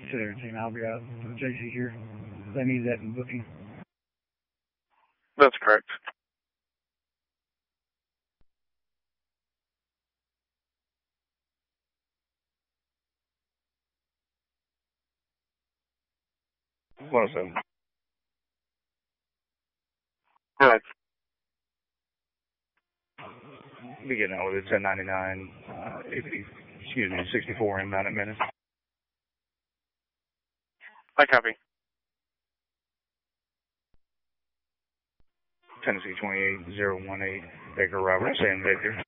Consider team, I'll be out with JC here. They need that in booking. That's correct. Well said. Correct. Begin out with 1099, 64 inbound at minutes. I copy. Tennessee 28018, Baker Robert, San Victor.